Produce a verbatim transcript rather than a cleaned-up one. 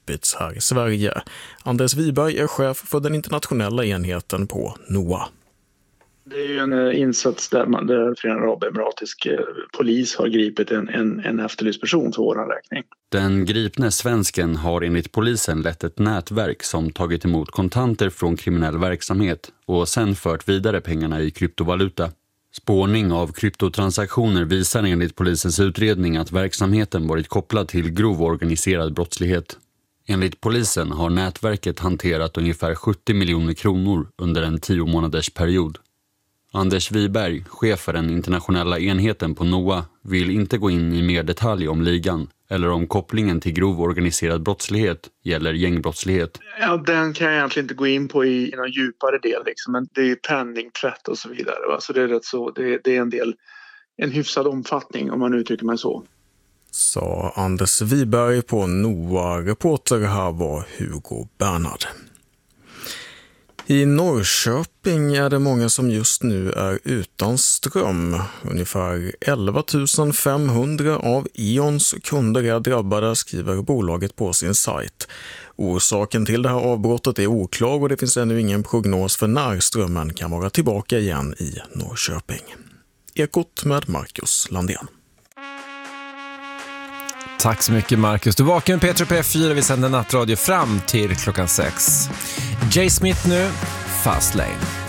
angripits här i Sverige. Anders Wiberg är chef för den internationella enheten på NOA. Det är ju en insats där, man, där Förenade Arabemiratisk polis har gripit en, en, en efterlyst person för vår räkning. Den gripne svensken har enligt polisen lett ett nätverk som tagit emot kontanter från kriminell verksamhet och sen fört vidare pengarna i kryptovaluta. Spårning av kryptotransaktioner visar enligt polisens utredning att verksamheten varit kopplad till grov organiserad brottslighet. Enligt polisen har nätverket hanterat ungefär sjuttio miljoner kronor under en tio månaders period. Anders Wiberg, chef för den internationella enheten på NOA, vill inte gå in i mer detalj om ligan eller om kopplingen till grov organiserad brottslighet gäller gängbrottslighet. Ja, den kan jag egentligen inte gå in på i, i någon djupare del, liksom. Men det är penningtvätt och så vidare. Va? Så det är rätt så, det, det är en del, en hyfsad omfattning om man uttrycker mig så. Sa Anders Wiberg på NOA. Reporter här var Hugo Bernhard. I Norrköping är det många som just nu är utan ström. Ungefär elva tusen femhundra av E.ONs kunder är drabbade, skriver bolaget på sin sajt. Orsaken till det här avbrottet är oklar och det finns ännu ingen prognos för när strömmen kan vara tillbaka igen i Norrköping. Ekot med Marcus Landén. Tack så mycket Marcus. Du vaknar P tre P fyra. Vi sänder nattradio fram till klockan sex. Jay Smith nu, Fast Lane.